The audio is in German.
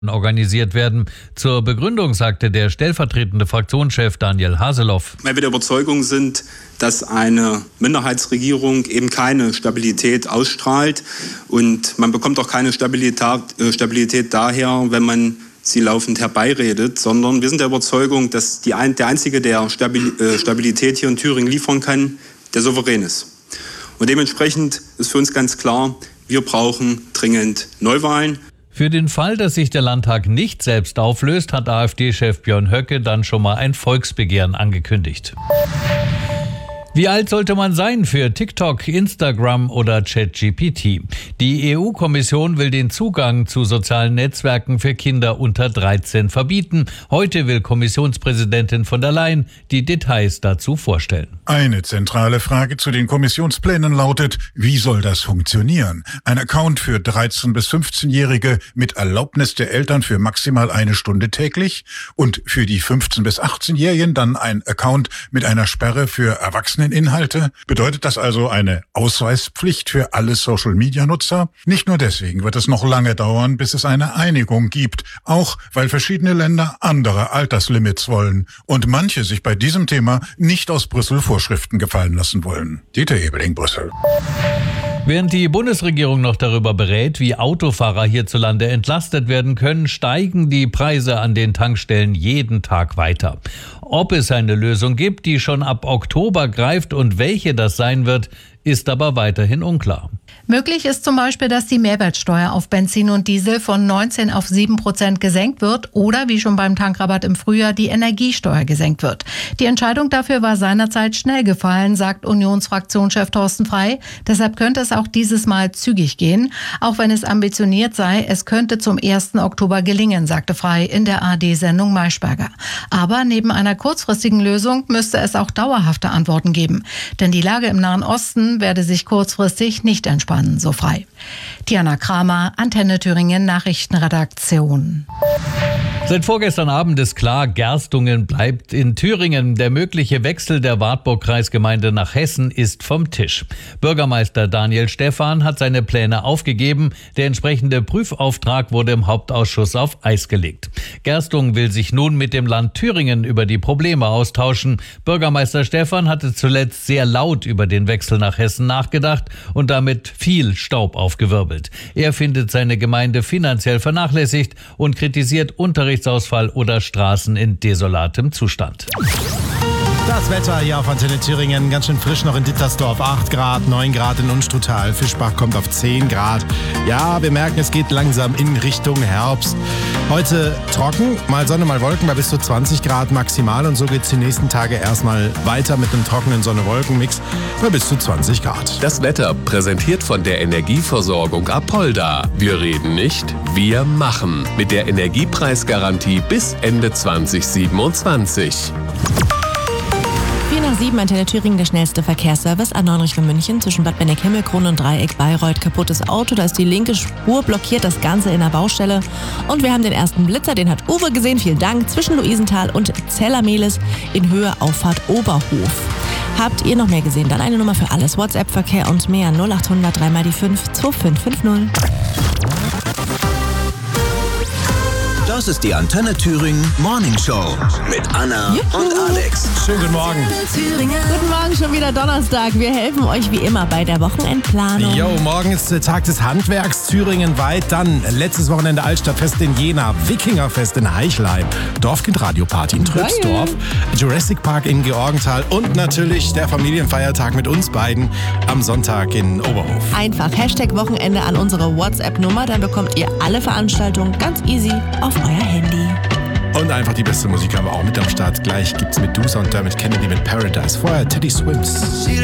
organisiert werden. Zur Begründung sagte der stellvertretende Fraktionschef Daniel Haseloff: Weil wir der Überzeugung sind, dass eine Minderheitsregierung eben keine Stabilität ausstrahlt, und man bekommt auch keine Stabilität daher, wenn man sie laufend herbeiredet, sondern wir sind der Überzeugung, dass der Einzige, der Stabilität hier in Thüringen liefern kann, der Souverän ist. Und dementsprechend ist für uns ganz klar, wir brauchen dringend Neuwahlen. Für den Fall, dass sich der Landtag nicht selbst auflöst, hat AfD-Chef Björn Höcke dann schon mal ein Volksbegehren angekündigt. Wie alt sollte man sein für TikTok, Instagram oder ChatGPT? Die EU-Kommission will den Zugang zu sozialen Netzwerken für Kinder unter 13 verbieten. Heute will Kommissionspräsidentin von der Leyen die Details dazu vorstellen. Eine zentrale Frage zu den Kommissionsplänen lautet: Wie soll das funktionieren? Ein Account für 13- bis 15-Jährige mit Erlaubnis der Eltern für maximal 1 Stunde täglich und für die 15- bis 18-Jährigen dann ein Account mit einer Sperre für Erwachseneninhalte? Bedeutet das also eine Ausweispflicht für alle Social-Media-Nutzer? Nicht nur deswegen wird es noch lange dauern, bis es eine Einigung gibt, auch weil verschiedene Länder andere Alterslimits wollen und manche sich bei diesem Thema nicht aus Brüssel Vorschriften gefallen lassen wollen. Dieter Ebeling, Brüssel. Während die Bundesregierung noch darüber berät, wie Autofahrer hierzulande entlastet werden können, steigen die Preise an den Tankstellen jeden Tag weiter. Ob es eine Lösung gibt, die schon ab Oktober greift und welche das sein wird, ist aber weiterhin unklar. Möglich ist zum Beispiel, dass die Mehrwertsteuer auf Benzin und Diesel von 19 auf 7% gesenkt wird oder, wie schon beim Tankrabatt im Frühjahr, die Energiesteuer gesenkt wird. Die Entscheidung dafür war seinerzeit schnell gefallen, sagt Unionsfraktionschef Thorsten Frey. Deshalb könnte es auch dieses Mal zügig gehen. Auch wenn es ambitioniert sei, es könnte zum 1. Oktober gelingen, sagte Frey in der ARD-Sendung Maischberger. Aber neben einer kurzfristigen Lösung müsste es auch dauerhafte Antworten geben. Denn die Lage im Nahen Osten werde sich kurzfristig nicht entspannen, so Frey. Diana Kramer, Antenne Thüringen Nachrichtenredaktion. Seit vorgestern Abend ist klar, Gerstungen bleibt in Thüringen. Der mögliche Wechsel der Wartburg-Kreisgemeinde nach Hessen ist vom Tisch. Bürgermeister Daniel Stephan hat seine Pläne aufgegeben. Der entsprechende Prüfauftrag wurde im Hauptausschuss auf Eis gelegt. Gerstungen will sich nun mit dem Land Thüringen über die Probleme austauschen. Bürgermeister Stephan hatte zuletzt sehr laut über den Wechsel nach Hessen nachgedacht und damit viel Staub aufgewirbelt. Er findet seine Gemeinde finanziell vernachlässigt und kritisiert Unterrichtsausfall oder Straßen in desolatem Zustand. Das Wetter hier auf Antenne Thüringen, ganz schön frisch noch in Dittersdorf, 8 Grad, 9 Grad in Unstrutal, Fischbach kommt auf 10 Grad. Ja, wir merken, es geht langsam in Richtung Herbst. Heute trocken, mal Sonne, mal Wolken bei bis zu 20 Grad maximal, und so geht es die nächsten Tage erstmal weiter mit einem trockenen Sonne-Wolken-Mix bei bis zu 20 Grad. Das Wetter präsentiert von der Energieversorgung Apolda. Wir reden nicht, wir machen. Mit der Energiepreisgarantie bis Ende 2027. 4 nach 7, Antenne Thüringen, der schnellste Verkehrsservice. A9 Richtung München zwischen Bad Benneck-Himmelkron und Dreieck Bayreuth. Kaputtes Auto, da ist die linke Spur blockiert, das Ganze in der Baustelle. Und wir haben den ersten Blitzer, den hat Uwe gesehen, vielen Dank, zwischen Luisenthal und Zellermehlis in Höhe Auffahrt Oberhof. Habt ihr noch mehr gesehen? Dann eine Nummer für alles. WhatsApp-Verkehr und mehr 0800 3 mal die 5 2550. Das ist die Antenne Thüringen Morning Show mit Anna und Alex. Schönen guten Morgen. Guten Morgen, schon wieder Donnerstag. Wir helfen euch wie immer bei der Wochenendplanung. Jo, morgen ist Tag des Handwerks Thüringen-weit. Dann letztes Wochenende Altstadtfest in Jena, Wikingerfest in Heichleim, Dorfkind-Radio-Party in Trübsdorf, Jurassic Park in Georgenthal und natürlich der Familienfeiertag mit uns beiden am Sonntag in Oberhof. Einfach #Wochenende an unsere WhatsApp-Nummer, dann bekommt ihr alle Veranstaltungen ganz easy auf euer Handy. Und einfach die beste Musik haben wir auch mit am Start. Gleich gibt's Medusa und Dermot Kennedy mit Paradise. Vorher Teddy Swims.